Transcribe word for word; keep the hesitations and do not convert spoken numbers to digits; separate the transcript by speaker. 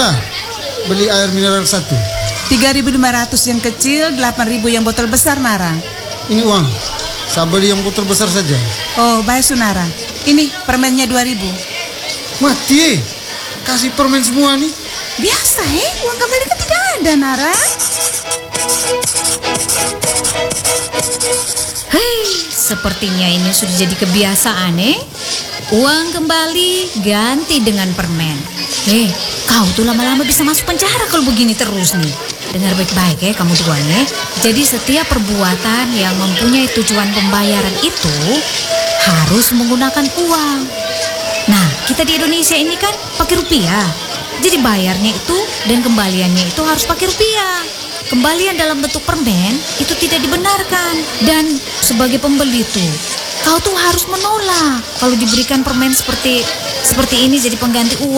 Speaker 1: Sudah, beli air mineral satu.
Speaker 2: tiga ribu lima ratus yang kecil, delapan ribu yang botol besar, Nara.
Speaker 1: Ini uang. Saya beli yang botol besar saja.
Speaker 2: Oh, baik, Sunara. Ini permennya dua ribu.
Speaker 1: Mati, kasih permen semua nih.
Speaker 2: Biasa, eh? Uang kembali kan tidak ada, Nara.
Speaker 3: Hei, sepertinya ini sudah jadi kebiasaan, eh? Uang kembali ganti dengan permen. Hei, kau tuh lama-lama bisa masuk penjara kalau begini terus nih. Dengar baik-baik ya kamu dua nih. Jadi setiap perbuatan yang mempunyai tujuan pembayaran itu harus menggunakan uang. Nah, kita di Indonesia ini kan pakai rupiah. Jadi bayarnya itu dan kembaliannya itu harus pakai rupiah. Kembalian dalam bentuk permen itu tidak dibenarkan. Dan sebagai pembeli tuh, kau tuh harus menolak kalau diberikan permen seperti seperti ini jadi pengganti uang.